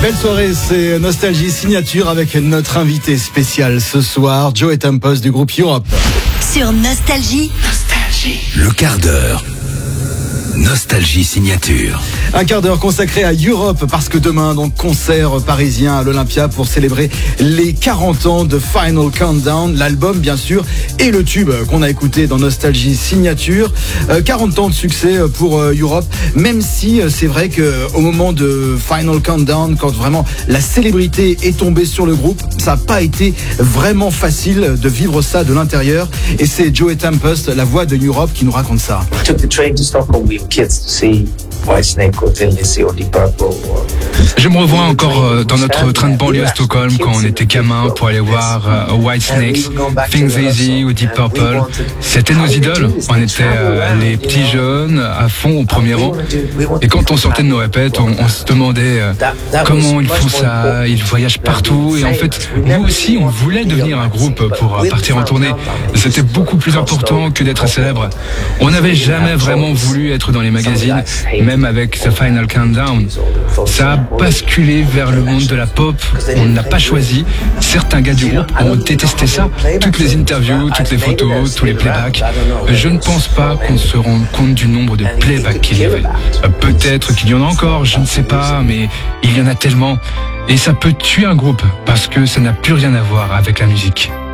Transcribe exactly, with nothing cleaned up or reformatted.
Belle soirée, c'est Nostalgie Signature avec notre invité spécial ce soir, Joey Tempest du groupe Europe. Sur Nostalgie. Nostalgie. Le quart d'heure. Nostalgie Signature. Un quart d'heure consacré à Europe parce que demain, donc, concert parisien à l'Olympia pour célébrer les quarante ans de Final Countdown, l'album bien sûr, et le tube qu'on a écouté dans Nostalgie Signature. Euh, quarante ans de succès pour euh, Europe, même si euh, c'est vrai qu'au moment de Final Countdown, quand vraiment la célébrité est tombée sur le groupe, ça n'a pas été vraiment facile de vivre ça de l'intérieur. Et c'est Joey Tempest, la voix de Europe, qui nous raconte ça. I took the train to Stockholm. We were kids to see Whitesnake or Thin Lizzy or Deep Purple. Or... Je me revois encore dans notre train de banlieue à Stockholm quand on était gamin pour aller voir Whitesnake, Thin Lizzy ou Deep Purple. C'était nos idoles. On était euh, les petits jeunes à fond au premier rang. Et quand on sortait de nos répètes, on, on se demandait euh, comment ils font ça. Ils voyagent partout. Et en fait, nous aussi, on voulait devenir un groupe pour euh, partir en tournée. C'était beaucoup plus important que d'être célèbre. On n'avait jamais vraiment voulu être dans les magazines, même avec The Final Countdown. Ça a basculé vers le monde de la pop. On ne l'a pas choisi. Certains gars du groupe ont détesté ça. Toutes les interviews, toutes les photos, tous les playbacks. Je ne pense pas qu'on se rende compte du nombre de playbacks qu'il y avait. Peut-être qu'il y en a encore, je ne sais pas, mais il y en a tellement. Et ça peut tuer un groupe parce que ça n'a plus rien à voir avec la musique.